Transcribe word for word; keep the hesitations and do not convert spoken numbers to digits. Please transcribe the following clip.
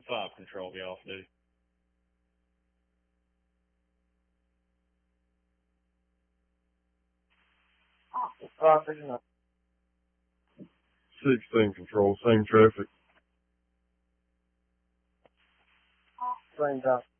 five control, be off duty. Five fifty-nine. sixteen control, same traffic. Same time.